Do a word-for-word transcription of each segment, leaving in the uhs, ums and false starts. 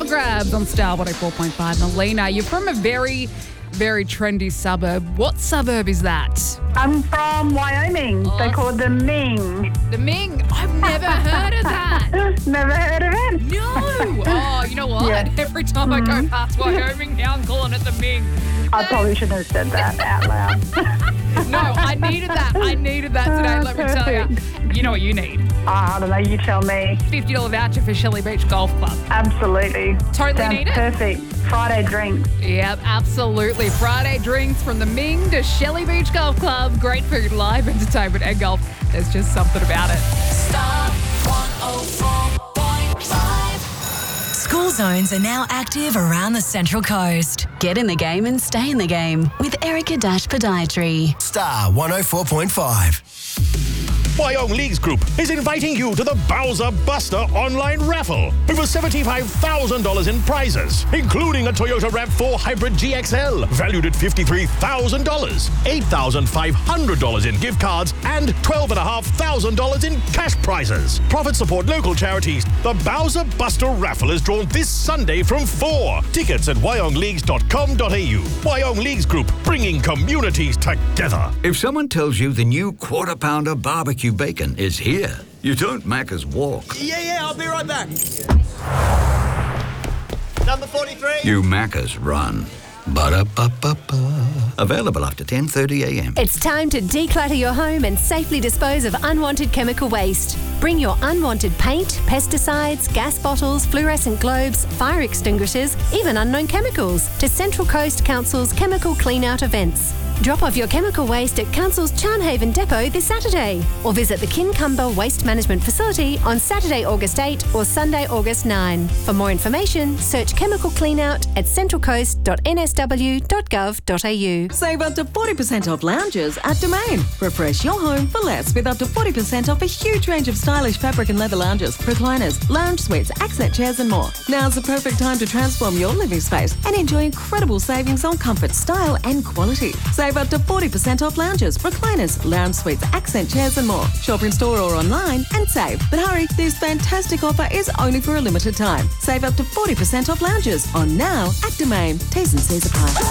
for grabs on Star one oh four point five. Melina, you're from a very, very trendy suburb. What suburb is that? I'm from Wyoming. Oh, They call it the Ming. The Ming. I've never heard of that. Never heard of it? No. Oh, you know what? Yeah. Every time I go past Wyoming now, I'm calling it the Ming. I probably shouldn't have said that out loud. No, I needed that. I needed that today. Let me tell you. You know what you need? I don't know, you tell me. fifty dollars voucher for Shelley Beach Golf Club. Absolutely. Totally Sounds need it. perfect. Friday drinks. Yep, absolutely. Friday drinks from the Ming to Shelley Beach Golf Club. Great food, live entertainment and golf. There's just something about it. Star one oh four point five. School zones are now active around the Central Coast. Get in the game and stay in the game with Erica Dash Podiatry. Star one oh four point five. Wyong Leagues Group is inviting you to the Bowser Buster online raffle. Over seventy-five thousand dollars in prizes, including a Toyota RAV four Hybrid G X L, valued at fifty-three thousand dollars, eight thousand five hundred dollars in gift cards, and twelve thousand five hundred dollars in cash prizes. Profit support local charities. The Bowser Buster raffle is drawn this Sunday from four. Tickets at wyong leagues dot com dot a u. Wyong Leagues Group, bringing communities together. If someone tells you the new Quarter Pounder barbecue bacon is here, you don't Macca's walk. Yeah, yeah, I'll be right back. Number forty-three. You Macca's run. Ba-da-ba-ba-ba. Available after ten thirty a m. It's time to declutter your home and safely dispose of unwanted chemical waste. Bring your unwanted paint, pesticides, gas bottles, fluorescent globes, fire extinguishers, even unknown chemicals to Central Coast Council's Chemical Clean-Out events. Drop off your chemical waste at Council's Charnhaven Depot this Saturday, or visit the Kincumber Waste Management Facility on Saturday, August eighth or Sunday, August ninth. For more information, search Chemical Clean-Out at central coast dot n s w dot gov dot a u. Save up to forty percent off lounges at Domain. Refresh your home for less with up to forty percent off a huge range of stylish fabric and leather lounges, recliners, lounge suites, accent chairs and more. Now's the perfect time to transform your living space and enjoy incredible savings on comfort, style and quality. Save up to forty percent off lounges, recliners, lounge suites, accent chairs and more. Shop in store or online and save. But hurry, this fantastic offer is only for a limited time. Save up to forty percent off lounges on now at Domain. T's and C's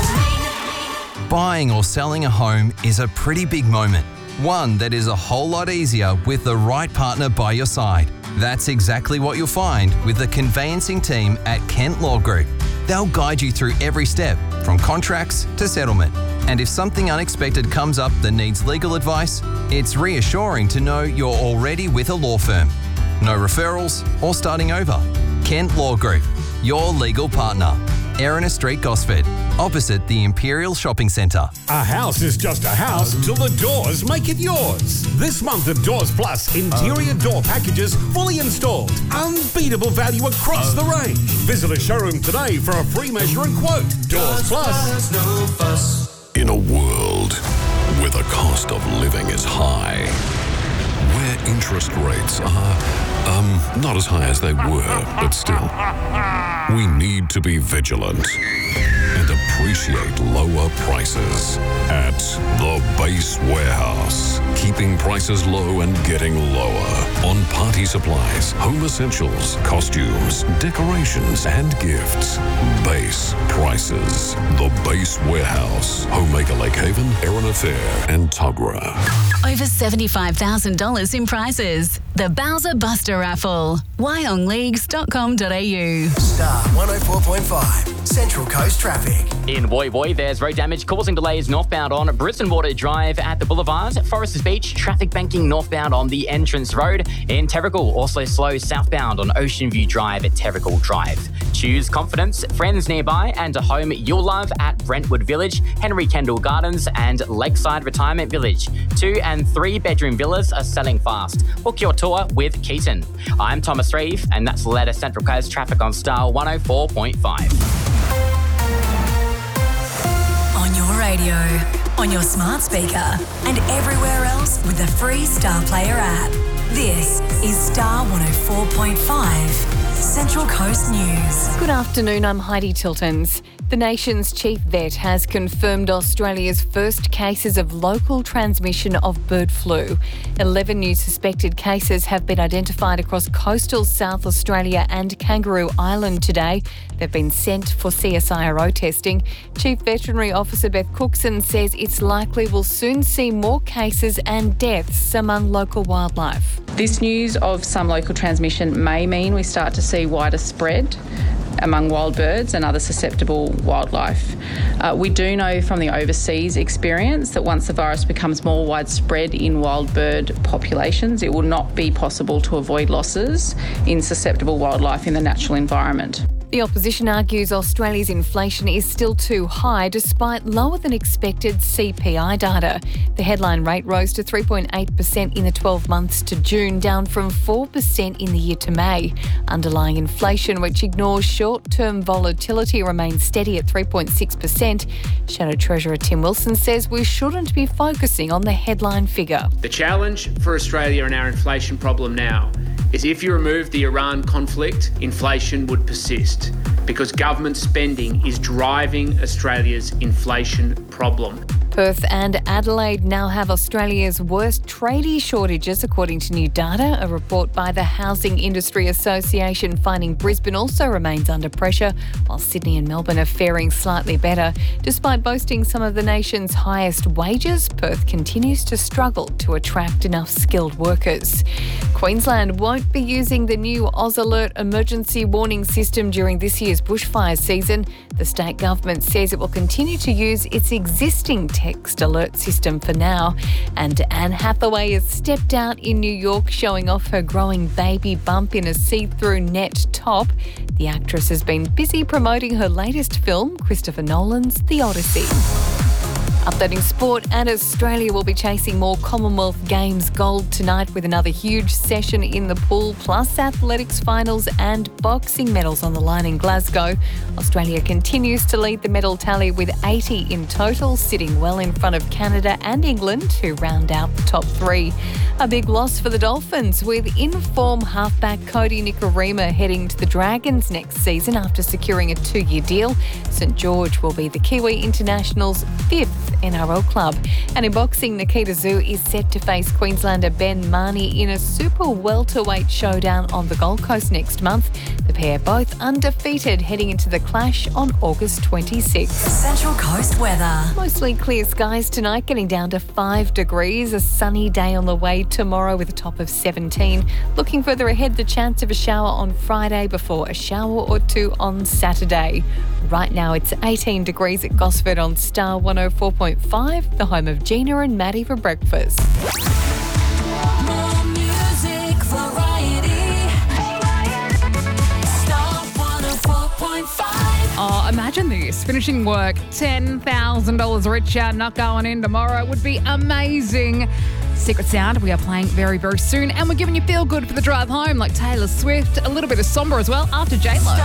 apply. Buying or selling a home is a pretty big moment. One that is a whole lot easier with the right partner by your side. That's exactly what you'll find with the conveyancing team at Kent Law Group. They'll guide you through every step, from contracts to settlement. And if something unexpected comes up that needs legal advice, it's reassuring to know you're already with a law firm. No referrals or starting over. Kent Law Group, your legal partner. Erina Street, Gosford, opposite the Imperial Shopping Centre. A house is just a house till the doors make it yours. This month at Doors Plus, interior door packages fully installed. Unbeatable value across the range. Visit a showroom today for a free measure and quote. Doors Plus. No fuss. In a world where the cost of living is high, where interest rates are, um, not as high as they were, but still, we need to be vigilant and appreciate lower prices at the Base Warehouse. Keeping prices low and getting lower on party supplies, home essentials, costumes, decorations, and gifts. Base prices. The Base Warehouse. Homemaker Lake Haven, Erina Fair, and Togra. Over seventy-five thousand dollars in prizes. The Bowser Buster Raffle. wyong leagues dot com dot a u. Star one oh four point five. Central Coast traffic. In Woy Woy, there's road damage causing delays northbound on Brisbane Water Drive at the Boulevard. Foresters Beach, traffic banking northbound on the Entrance Road. In Terrigal, also slow southbound on Ocean View Drive at Terrigal Drive. Choose confidence, friends nearby, and a home you'll love at Brentwood Village, Henry Kendall Gardens, and Lakeside Retirement Village. Two and three bedroom villas are selling fast. Book your tour with Keaton. I'm Thomas Reeve, and that's the latest Central Coast traffic on Star one oh four point five. On your radio, on your smart speaker, and everywhere else with the free Star Player app. This is Star one oh four point five, Central Coast News. Good afternoon, I'm Heidi Tiltons. The The nation's chief vet has confirmed Australia's first cases of local transmission of bird flu. eleven new suspected cases have been identified across coastal South Australia and Kangaroo Island today. They've been sent for C S I R O testing. Chief Veterinary Officer Beth Cookson says it's likely we'll soon see more cases and deaths among local wildlife. This news of some local transmission may mean we start to see wider spread among wild birds and other susceptible wildlife. Uh, we do know from the overseas experience that once the virus becomes more widespread in wild bird populations, it will not be possible to avoid losses in susceptible wildlife in the natural environment. The opposition argues Australia's inflation is still too high despite lower than expected C P I data. The headline rate rose to three point eight percent in the twelve months to June, down from four percent in the year to May. Underlying inflation, which ignores short-term volatility, remains steady at three point six percent. Shadow Treasurer Tim Wilson says we shouldn't be focusing on the headline figure. The challenge for Australia and our inflation problem now is if you remove the Iran conflict, inflation would persist because government spending is driving Australia's inflation problem. Perth and Adelaide now have Australia's worst tradie shortages, according to new data. A report by the Housing Industry Association finding Brisbane also remains under pressure, while Sydney and Melbourne are faring slightly better. Despite boasting some of the nation's highest wages, Perth continues to struggle to attract enough skilled workers. Queensland won't be using the new Oz Alert emergency warning system during this year's bushfire season. The state government says it will continue to use its existing text alert system for now. And Anne Hathaway has stepped out in New York, showing off her growing baby bump in a see-through net top. The actress has been busy promoting her latest film, Christopher Nolan's The Odyssey. Updating sport, and Australia will be chasing more Commonwealth Games gold tonight with another huge session in the pool, plus athletics finals and boxing medals on the line in Glasgow. Australia continues to lead the medal tally with eighty in total, sitting well in front of Canada and England to round out the top three. A big loss for the Dolphins, with in-form halfback Cody Nikorima heading to the Dragons next season after securing a two-year deal. St George will be the Kiwi International's fifth N R L club. And in boxing, Nikita Zhu is set to face Queenslander Ben Marnie in a super welterweight showdown on the Gold Coast next month. The pair both undefeated heading into the clash on August twenty-sixth. Central Coast weather. Mostly clear skies tonight, getting down to five degrees. A sunny day on the way tomorrow with a top of seventeen. Looking further ahead, the chance of a shower on Friday before a shower or two on Saturday. Right now it's eighteen degrees at Gosford on Star one oh four point five, the home of Gina and Maddie for breakfast. More music, variety. Star one oh four point five. Oh, imagine this. Finishing work, ten thousand dollars richer, not going in tomorrow. Would be amazing. Secret Sound, we are playing very, very soon. And we're giving you feel good for the drive home, like Taylor Swift. A little bit of somber as well after J-Lo.